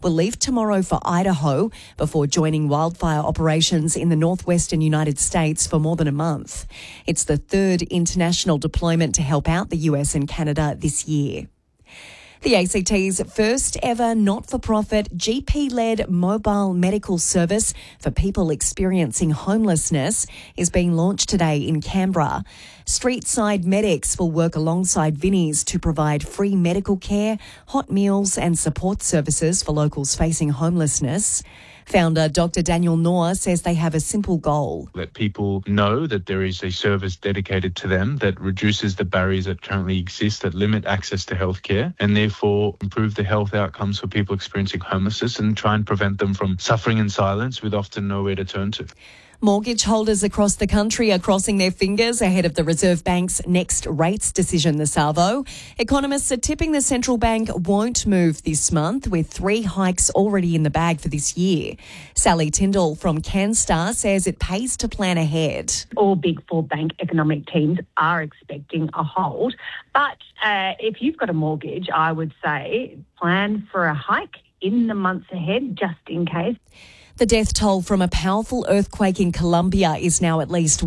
will leave tomorrow for Idaho before joining wildfire operations in the northwestern United States for more than a month. It's the third international deployment to help out the US and Canada this year. The ACT's first ever not-for-profit GP-led mobile medical service for people experiencing homelessness is being launched today in Canberra. Streetside Medics will work alongside Vinnie's to provide free medical care, hot meals and support services for locals facing homelessness. Founder Dr. Daniel Noor says they have a simple goal. Let people know that there is a service dedicated to them that reduces the barriers that currently exist that limit access to healthcare and therefore improve the health outcomes for people experiencing homelessness and try and prevent them from suffering in silence with often nowhere to turn to. Mortgage holders across the country are crossing their fingers ahead of the Reserve Bank's next rates decision this arvo. Economists are tipping the central bank won't move this month, with 3 hikes already in the bag for this year. Sally Tyndall from CanStar says it pays to plan ahead. All Big Four bank economic teams are expecting a hold. But if you've got a mortgage, I would say plan for a hike in the months ahead, just in case. The death toll from a powerful earthquake in Colombia is now at least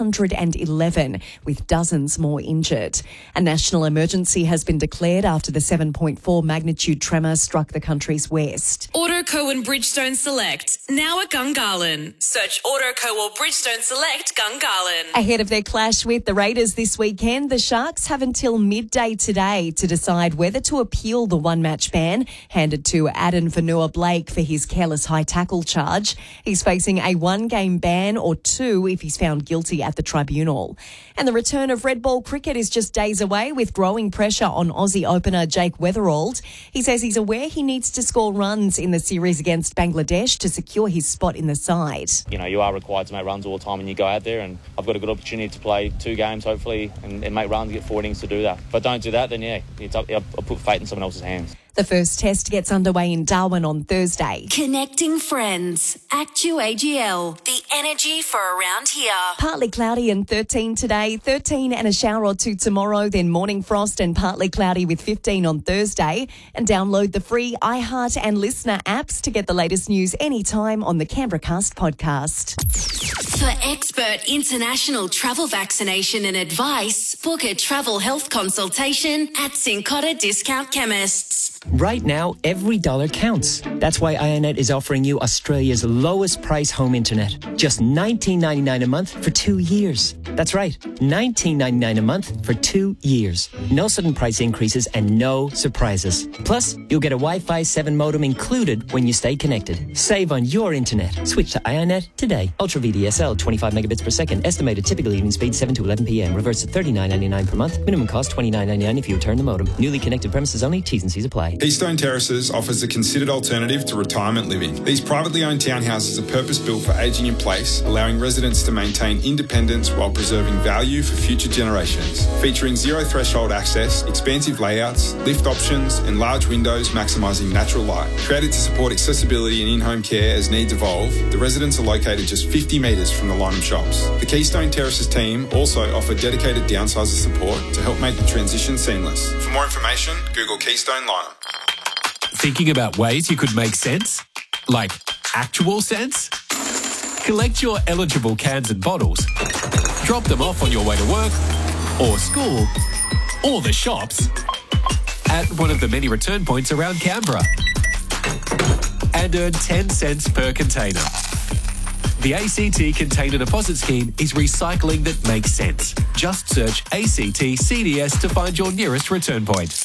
111, with dozens more injured. A national emergency has been declared after the 7.4 magnitude tremor struck the country's west. Autoco and Bridgestone Select, now at Gungahlin. Search Autoco or Bridgestone Select Gungahlin. Ahead of their clash with the Raiders this weekend, the Sharks have until midday today to decide whether to appeal the one-match ban handed to Aden Vanua-Blake for his careless high tackle charge. He's facing a 1-game ban or 2 if he's found guilty at the tribunal. And the return of red ball cricket is just days away, with growing pressure on Aussie opener Jake Weatherald. He says he's aware he needs to score runs in the series against Bangladesh to secure his spot in the side. You know, you are required to make runs all the time when you go out there, and I've got a good opportunity to play 2 games, hopefully, and make runs, get 4 innings to do that. If I don't do that, then I'll put fate in someone else's hands. The first test gets underway in Darwin on Thursday. Connecting friends. ActuAGL. The energy for around here. Partly cloudy and 13 today, 13 and a shower or 2 tomorrow, then morning frost and partly cloudy with 15 on Thursday. And download the free iHeart and Listener apps to get the latest news anytime on the Canberracast podcast. For expert international travel vaccination and advice, book a travel health consultation at Cincotta Discount Chemists. Right now, every dollar counts. That's why IONET is offering you Australia's lowest price home internet. Just $19.99 a month for 2 years. That's right, $19.99 a month for 2 years. No sudden price increases and no surprises. Plus, you'll get a Wi-Fi 7 modem included when you stay connected. Save on your internet. Switch to IONET today. Ultra VDSL, 25 megabits per second. Estimated typical evening speed 7 to 11 p.m. Reverse to $39.99 per month. Minimum cost $29.99 if you return the modem. Newly connected premises only. T's and C's apply. Keystone Terraces offers a considered alternative to retirement living. These privately owned townhouses are purpose-built for ageing in place, allowing residents to maintain independence while preserving value for future generations. Featuring zero threshold access, expansive layouts, lift options and large windows maximising natural light. Created to support accessibility and in-home care as needs evolve, the residents are located just 50 metres from the Lynham shops. The Keystone Terraces team also offer dedicated downsizer support to help make the transition seamless. For more information, Google Keystone Lynham. Thinking about ways you could make sense? Like actual sense? Collect your eligible cans and bottles, drop them off on your way to work or school or the shops at one of the many return points around Canberra and earn 10 cents per container. The ACT Container Deposit Scheme is recycling that makes sense. Just search ACT CDS to find your nearest return point.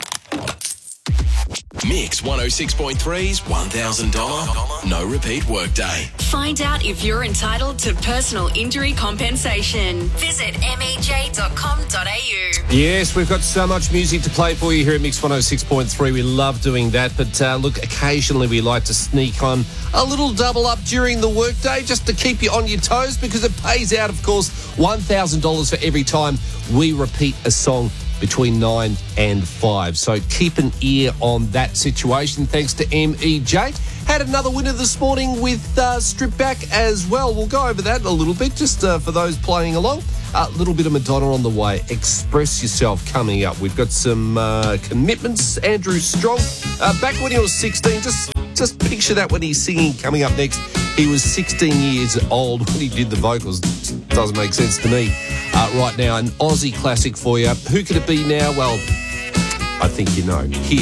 Mix 106.3's $1,000 no repeat workday. Find out if you're entitled to personal injury compensation. Visit mej.com.au. Yes, we've got so much music to play for you here at Mix 106.3. We love doing that. But look, occasionally we like to sneak on a little double up during the workday just to keep you on your toes, because it pays out, of course, $1,000 for every time we repeat a song between 9 and 5. So keep an ear on that situation. Thanks to MEJ. Had another winner this morning with Strip Back as well. We'll go over that a little bit just for those playing along. A little bit of Madonna on the way. Express Yourself coming up. We've got some commitments. Andrew Strong, back when he was 16, just just picture that when he's singing coming up next. He was 16 years old when he did the vocals. Doesn't make sense to me. Right now, an Aussie classic for you. Who could it be now? Well, I think you know. Here